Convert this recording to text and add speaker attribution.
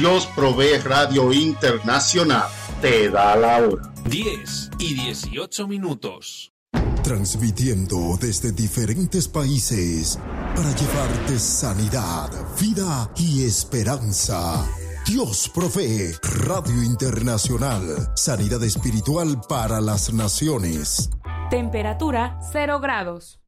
Speaker 1: Dios Provee Radio Internacional te da la hora.
Speaker 2: 10:18.
Speaker 3: Transmitiendo desde diferentes países para llevarte sanidad, vida y esperanza. Dios Provee Radio Internacional. Sanidad espiritual para las naciones.
Speaker 4: Temperatura 0 grados.